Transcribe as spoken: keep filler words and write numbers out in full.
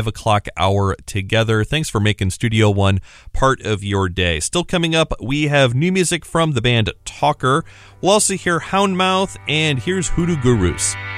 o'clock hour together. Thanks for making Studio One part of your day. Still coming up, we have new music from the band Talker. We'll also hear Houndmouth, and here's Hoodoo Gurus.